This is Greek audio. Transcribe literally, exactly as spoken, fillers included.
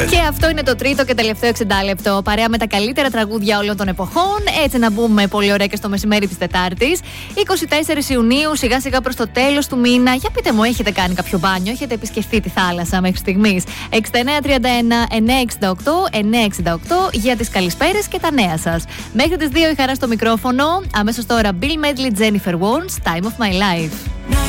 λες. Και αυτό είναι το τρίτο και τελευταίο εξήντα λεπτό. Παρέα με τα καλύτερα τραγούδια όλων των εποχών. Έτσι να μπούμε πολύ ωραία και στο μεσημέρι της Τετάρτης. είκοσι τέσσερις Ιουνίου, σιγά σιγά προς το τέλος του μήνα. Για πείτε μου, έχετε κάνει κάποιο μπάνιο, έχετε επισκεφτεί τη θάλασσα μέχρι στιγμής? εξήντα εννέα τριάντα ένα εννιακόσια εξήντα οκτώ εννιακόσια εξήντα οκτώ για τις καλησπέρες και τα νέα σας. Μέχρι τις δύο η Χαρά στο μικρόφωνο. Αμέσως τώρα Bill Medley, Jennifer Warnes, Time of My Life.